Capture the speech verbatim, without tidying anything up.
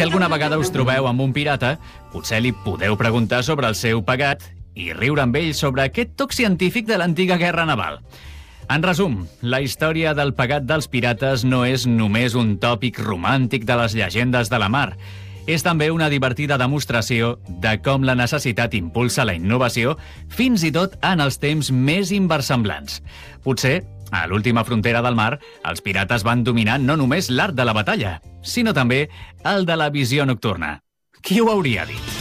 Si alguna vegada us trobeu amb un pirata, potser li podeu preguntar sobre el seu pegat i riure amb ell sobre aquest toc científic de l'antiga guerra naval. En resum, la història del pegat dels pirates no és només un tòpic romàntic de les llegendes de la mar. És també una divertida demostració de com la necessitat impulsa la innovació fins i tot en els temps més inversemblants. Potser, a l'última frontera del mar, els pirates van dominar no només l'art de la batalla, sinó també el de la visió nocturna. Qui ho hauria dit?